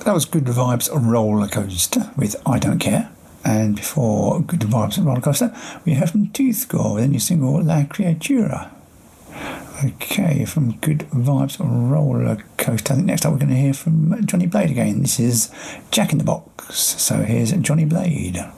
That was Good Vibes Roller Coaster with I Don't Care. And before Good Vibes Roller Coaster, we have from Toothgore with a new single La Criatura. Okay, from Good Vibes Roller Coaster. I think next up we're going to hear from Johnny Blade again. This is Jack in the Box. So here's Johnny Blade.